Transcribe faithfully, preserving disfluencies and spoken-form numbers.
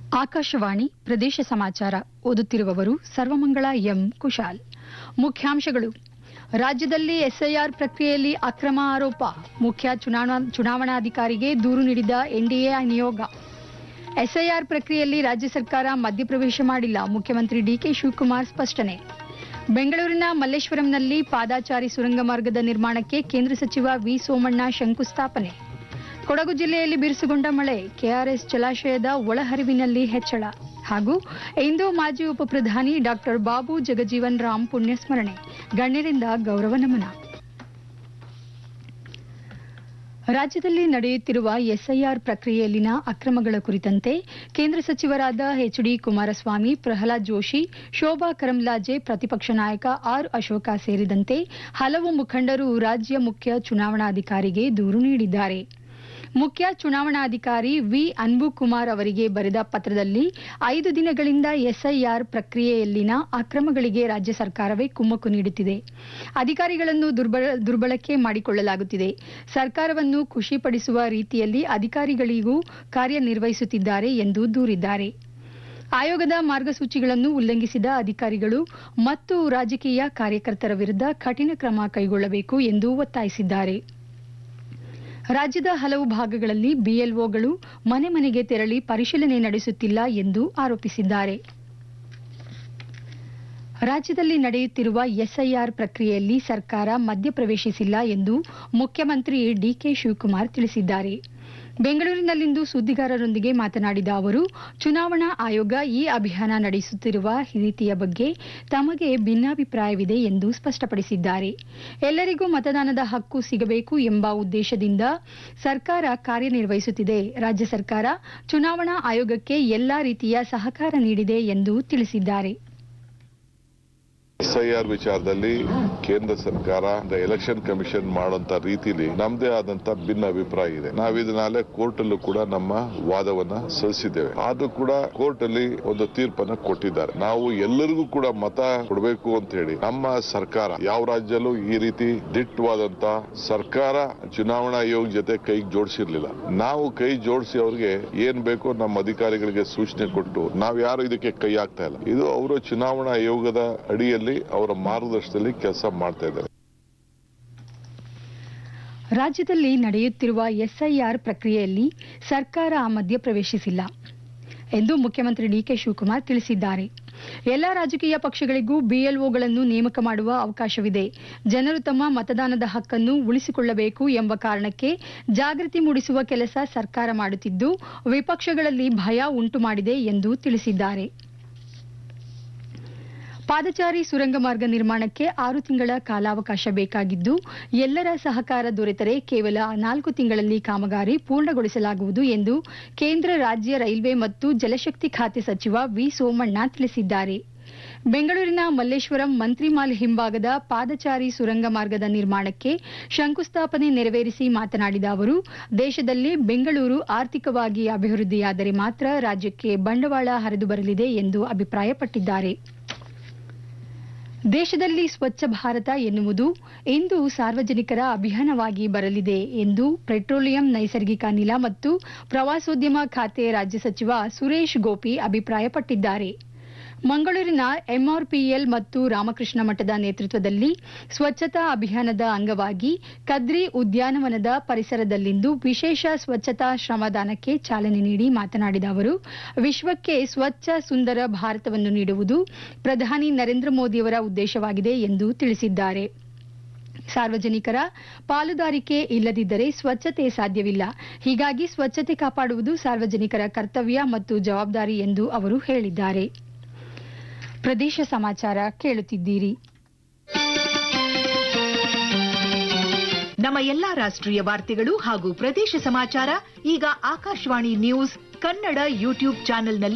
ಆಕಾಶವಾಣಿ ಪ್ರದೇಶ ಸಮಾಚಾರ ಓದುತ್ತಿರುವವರು ಸರ್ವಮಂಗಳ ಎಂ ಕುಶಾಲ್. ಮುಖ್ಯಾಂಶಗಳು. ರಾಜ್ಯದಲ್ಲಿ ಎಸ್ಐಆರ್ ಪ್ರಕ್ರಿಯೆಯಲ್ಲಿ ಅಕ್ರಮ ಆರೋಪ, ಮುಖ್ಯ ಚುನಾವಣಾಧಿಕಾರಿಗೆ ದೂರು ನೀಡಿದ ಎನ್ಡಿಎ ನಿಯೋಗ. ಎಸ್ಐಆರ್ ಪ್ರಕ್ರಿಯೆಯಲ್ಲಿ ರಾಜ್ಯ ಸರ್ಕಾರ ಮಧ್ಯಪ್ರವೇಶ ಮಾಡಿಲ್ಲ, ಮುಖ್ಯಮಂತ್ರಿ ಡಿಕೆ ಶಿವಕುಮಾರ್ ಸ್ಪಷ್ಟನೆ. ಬೆಂಗಳೂರಿನ ಮಲ್ಲೇಶ್ವರಂನಲ್ಲಿ ಪಾದಾಚಾರಿ ಸುರಂಗ ಮಾರ್ಗದ ನಿರ್ಮಾಣಕ್ಕೆ ಕೇಂದ್ರ ಸಚಿವ ವಿ ಸೋಮಣ್ಣ ಶಂಕುಸ್ಥಾಪನೆ. ಕೊಡಗು ಜಿಲ್ಲೆಯಲ್ಲಿ ಬಿರುಸುಗೊಂಡ ಮಳೆ, ಕೆಆರ್ಎಸ್ ಜಲಾಶಯದ ಒಳಹರಿವಿನಲ್ಲಿ ಹೆಚ್ಚಳ. ಹಾಗೂ ಇಂದು ಮಾಜಿ ಉಪಪ್ರಧಾನಿ ಡಾಕ್ಟರ್ ಬಾಬು ಜಗಜೀವನ್ ರಾಮ್ ಪುಣ್ಯಸ್ಮರಣೆ, ಗಣ್ಯರಿಂದ ಗೌರವ ನಮನ. ರಾಜ್ಯದಲ್ಲಿ ನಡೆಯುತ್ತಿರುವ ಎಸ್ಐಆರ್ ಪ್ರಕ್ರಿಯೆಯಲ್ಲಿನ ಅಕ್ರಮಗಳ ಕುರಿತಂತೆ ಕೇಂದ್ರ ಸಚಿವರಾದ ಎಚ್ ಡಿ ಕುಮಾರಸ್ವಾಮಿ, ಪ್ರಹ್ಲಾದ್ ಜೋಶಿ, ಶೋಭಾ ಕರಂದ್ಲಾಜೆ, ಪ್ರತಿಪಕ್ಷ ನಾಯಕ ಆರ್ ಅಶೋಕ ಸೇರಿದಂತೆ ಹಲವು ಮುಖಂಡರು ರಾಜ್ಯ ಮುಖ್ಯ ಚುನಾವಣಾಧಿಕಾರಿಗೆ ದೂರು ನೀಡಿದ್ದಾರೆ. ಮುಖ್ಯ ಚುನಾವಣಾಧಿಕಾರಿ ವಿ ಅನ್ಬುಕುಮಾರ್ ಅವರಿಗೆ ಬರೆದ ಪತ್ರದಲ್ಲಿ ಐದು ದಿನಗಳಿಂದ ಎಸ್ಐಆರ್ ಪ್ರಕ್ರಿಯೆಯಲ್ಲಿನ ಅಕ್ರಮಗಳಿಗೆ ರಾಜ್ಯ ಸರ್ಕಾರವೇ ಕುಮ್ಮಕ್ಕು ನೀಡುತ್ತಿದೆ, ಅಧಿಕಾರಿಗಳನ್ನು ದುರ್ಬಳಕೆ ಮಾಡಿಕೊಳ್ಳಲಾಗುತ್ತಿದೆ, ಸರ್ಕಾರವನ್ನು ಖುಷಿಪಡಿಸುವ ರೀತಿಯಲ್ಲಿ ಅಧಿಕಾರಿಗಳಿಗೂ ಕಾರ್ಯನಿರ್ವಹಿಸುತ್ತಿದ್ದಾರೆ ಎಂದು ದೂರಿದ್ದಾರೆ. ಆಯೋಗದ ಮಾರ್ಗಸೂಚಿಗಳನ್ನು ಉಲ್ಲಂಘಿಸಿದ ಅಧಿಕಾರಿಗಳು ಮತ್ತು ರಾಜಕೀಯ ಕಾರ್ಯಕರ್ತರ ವಿರುದ್ಧ ಕಠಿಣ ಕ್ರಮ ಕೈಗೊಳ್ಳಬೇಕು ಎಂದು ಒತ್ತಾಯಿಸಿದ್ದಾರೆ. ರಾಜ್ಯದ ಹಲವು ಭಾಗಗಳಲ್ಲಿ ಬಿಎಲ್ಒಗಳು ಮನೆ ಮನೆಗೆ ತೆರಳಿ ಪರಿಶೀಲನೆ ನಡೆಸುತ್ತಿಲ್ಲ ಎಂದು ಆರೋಪಿಸಿದ್ದಾರೆ. ರಾಜ್ಯದಲ್ಲಿ ನಡೆಯುತ್ತಿರುವ ಎಸ್ಐಆರ್ ಪ್ರಕ್ರಿಯೆಯಲ್ಲಿ ಸರ್ಕಾರ ಮಧ್ಯಪ್ರವೇಶಿಸಿಲ್ಲ ಎಂದು ಮುಖ್ಯಮಂತ್ರಿ ಡಿಕೆ ಶಿವಕುಮಾರ್ ತಿಳಿಸಿದ್ದಾರೆ. ಬೆಂಗಳೂರಿನಲ್ಲಿಂದು ಸುದ್ದಿಗಾರರೊಂದಿಗೆ ಮಾತನಾಡಿದ ಅವರು, ಚುನಾವಣಾ ಆಯೋಗ ಈ ಅಭಿಯಾನ ನಡೆಸುತ್ತಿರುವ ರೀತಿಯ ಬಗ್ಗೆ ತಮಗೆ ಭಿನ್ನಾಭಿಪ್ರಾಯವಿದೆ ಎಂದು ಸ್ಪಷ್ಟಪಡಿಸಿದ್ದಾರೆ. ಎಲ್ಲರಿಗೂ ಮತದಾನದ ಹಕ್ಕು ಸಿಗಬೇಕು ಎಂಬ ಉದ್ದೇಶದಿಂದ ಸರ್ಕಾರ ಕಾರ್ಯನಿರ್ವಹಿಸುತ್ತಿದೆ. ರಾಜ್ಯ ಸರ್ಕಾರ ಚುನಾವಣಾ ಆಯೋಗಕ್ಕೆ ಎಲ್ಲಾ ರೀತಿಯ ಸಹಕಾರ ನೀಡಿದೆ ಎಂದು ತಿಳಿಸಿದ್ದಾರೆ. ಎಸ್ಐಆರ್ ವಿಚಾರದಲ್ಲಿ ಕೇಂದ್ರ ಸರ್ಕಾರ ಎಲೆಕ್ಷನ್ ಕಮಿಷನ್ ಮಾಡುವಂತ ರೀತಿಯಲ್ಲಿ ನಮ್ಮದೇ ಆದಂತ ಭಿನ್ನ ಅಭಿಪ್ರಾಯ ಇದೆ. ನಾವು ಇದನ್ನಾಲೆ ಕೋರ್ಟ್ ಅಲ್ಲೂ ಕೂಡ ನಮ್ಮ ವಾದವನ್ನ ಸಲ್ಲಿಸಿದ್ದೇವೆ. ಆದ್ರೂ ಕೂಡ ಕೋರ್ಟ್ ಅಲ್ಲಿ ಒಂದು ತೀರ್ಪನ್ನ ಕೊಟ್ಟಿದ್ದಾರೆ. ನಾವು ಎಲ್ಲರಿಗೂ ಕೂಡ ಮತ ಕೊಡಬೇಕು ಅಂತ ಹೇಳಿ ನಮ್ಮ ಸರ್ಕಾರ ಯಾವ ರಾಜ್ಯಲ್ಲೂ ಈ ರೀತಿ ದಿಟ್ಟವಾದಂತ ಸರ್ಕಾರ ಚುನಾವಣಾ ಆಯೋಗ ಜೊತೆ ಕೈ ಜೋಡಿಸಿರ್ಲಿಲ್ಲ. ನಾವು ಕೈ ಜೋಡಿಸಿ ಅವ್ರಿಗೆ ಏನ್ ಬೇಕೋ ನಮ್ಮ ಅಧಿಕಾರಿಗಳಿಗೆ ಸೂಚನೆ ಕೊಟ್ಟು ನಾವ್ ಯಾರು ಇದಕ್ಕೆ ಕೈ ಹಾಕ್ತಾ ಇಲ್ಲ. ಇದು ಅವರು ಚುನಾವಣಾ ಆಯೋಗದ ಅಡಿಯಲ್ಲಿ ಅವರ ಮಾರ್ಗದರ್ಶನದಲ್ಲಿ ಕೆಲಸ ಮಾಡ್ತಾ ಇದ್ದಾರೆ. ರಾಜ್ಯದಲ್ಲಿ ನಡೆಯುತ್ತಿರುವ ಎಸ್ಐಆರ್ ಪ್ರಕ್ರಿಯೆಯಲ್ಲಿ ಸರ್ಕಾರ ಮಧ್ಯಪ್ರವೇಶಿಸಿಲ್ಲ ಎಂದು ಮುಖ್ಯಮಂತ್ರಿ ಡಿಕೆ ಶಿವಕುಮಾರ್ ತಿಳಿಸಿದ್ದಾರೆ. ಎಲ್ಲಾ ರಾಜಕೀಯ ಪಕ್ಷಗಳಿಗೂ ಬಿಎಲ್ಒಗಳನ್ನು ನೇಮಕ ಮಾಡುವ ಅವಕಾಶವಿದೆ. ಜನರು ತಮ್ಮ ಮತದಾನದ ಹಕ್ಕನ್ನು ಉಳಿಸಿಕೊಳ್ಳಬೇಕು ಎಂಬ ಕಾರಣಕ್ಕೆ ಜಾಗೃತಿ ಮೂಡಿಸುವ ಕೆಲಸ ಸರ್ಕಾರ ಮಾಡುತ್ತಿದ್ದು, ವಿಪಕ್ಷಗಳಲ್ಲಿ ಭಯ ಉಂಟು ಮಾಡಿದೆ ಎಂದು ತಿಳಿಸಿದ್ದಾರೆ. ಪಾದಚಾರಿ ಸುರಂಗ ಮಾರ್ಗ ನಿರ್ಮಾಣಕ್ಕೆ ಆರು ತಿಂಗಳ ಕಾಲಾವಕಾಶ ಬೇಕಾಗಿದ್ದು, ಎಲ್ಲರ ಸಹಕಾರ ದೊರೆತರೆ ಕೇವಲ ನಾಲ್ಕು ತಿಂಗಳಲ್ಲಿ ಕಾಮಗಾರಿ ಪೂರ್ಣಗೊಳಿಸಲಾಗುವುದು ಎಂದು ಕೇಂದ್ರ ರಾಜ್ಯ ರೈಲ್ವೆ ಮತ್ತು ಜಲಶಕ್ತಿ ಖಾತೆ ಸಚಿವ ವಿ ಸೋಮಣ್ಣ ತಿಳಿಸಿದ್ದಾರೆ. ಬೆಂಗಳೂರಿನ ಮಲ್ಲೇಶ್ವರಂ ಮಂತ್ರಿಮಾಲ್ ಹಿಂಭಾಗದ ಪಾದಚಾರಿ ಸುರಂಗ ಮಾರ್ಗದ ನಿರ್ಮಾಣಕ್ಕೆ ಶಂಕುಸ್ಥಾಪನೆ ನೆರವೇರಿಸಿ ಮಾತನಾಡಿದ ಅವರು, ದೇಶದಲ್ಲಿ ಬೆಂಗಳೂರು ಆರ್ಥಿಕವಾಗಿ ಅಭಿವೃದ್ಧಿಯಾದರೆ ಮಾತ್ರ ರಾಜ್ಯಕ್ಕೆ ಬಂಡವಾಳ ಹರಿದು ಬರಲಿದೆ ಎಂದು ಅಭಿಪ್ರಾಯಪಟ್ಟಿದ್ದಾರೆ. ದೇಶದಲ್ಲಿ ಸ್ವಚ್ಛ ಭಾರತ ಎನ್ನುವುದು ಇಂದು ಸಾರ್ವಜನಿಕರ ಅಭಿಯಾನವಾಗಿ ಬರಲಿದೆ ಎಂದು ಪೆಟ್ರೋಲಿಯಂ, ನೈಸರ್ಗಿಕ ಅನಿಲ ಮತ್ತು ಪ್ರವಾಸೋದ್ಯಮ ಖಾತೆ ರಾಜ್ಯ ಸಚಿವ ಸುರೇಶ್ ಗೋಪಿ ಅಭಿಪ್ರಾಯಪಟ್ಟಿದ್ದಾರೆ. ಮಂಗಳೂರಿನ ಎಂಆರ್ಪಿಎಲ್ ಮತ್ತು ರಾಮಕೃಷ್ಣ ಮಠದ ನೇತೃತ್ವದಲ್ಲಿ ಸ್ವಚ್ಛತಾ ಅಭಿಯಾನದ ಅಂಗವಾಗಿ ಕದ್ರಿ ಉದ್ಯಾನವನದ ಪರಿಸರದಲ್ಲಿಂದು ವಿಶೇಷ ಸ್ವಚ್ಛತಾ ಶ್ರಮದಾನಕ್ಕೆ ಚಾಲನೆ ನೀಡಿ ಮಾತನಾಡಿದ ಅವರು, ವಿಶ್ವಕ್ಕೆ ಸ್ವಚ್ಛ ಸುಂದರ ಭಾರತವನ್ನು ನೀಡುವುದು ಪ್ರಧಾನಿ ನರೇಂದ್ರ ಮೋದಿಯವರ ಉದ್ದೇಶವಾಗಿದೆ ಎಂದು ತಿಳಿಸಿದ್ದಾರೆ. ಸಾರ್ವಜನಿಕರ ಪಾಲುದಾರಿಕೆ ಇಲ್ಲದಿದ್ದರೆ ಸ್ವಚ್ಛತೆ ಸಾಧ್ಯವಿಲ್ಲ. ಹೀಗಾಗಿ ಸ್ವಚ್ಛತೆ ಕಾಪಾಡುವುದು ಸಾರ್ವಜನಿಕರ ಕರ್ತವ್ಯ ಮತ್ತು ಜವಾಬ್ದಾರಿ ಎಂದು ಅವರು ಹೇಳಿದ್ದಾರೆ. ಪ್ರದೇಶ ಸಮಾಚಾರ ಕೇಳುತ್ತಿದ್ದೀರಿ. ನಮ್ಮ ಎಲ್ಲಾ ರಾಷ್ಟ್ರೀಯ ವಾರ್ತೆಗಳು ಹಾಗೂ ಪ್ರದೇಶ ಸಮಾಚಾರ ಈಗ ಆಕಾಶವಾಣಿ ನ್ಯೂಸ್ ಕನ್ನಡ ಯೂಟ್ಯೂಬ್ ಚಾನೆಲ್ನಲ್ಲಿ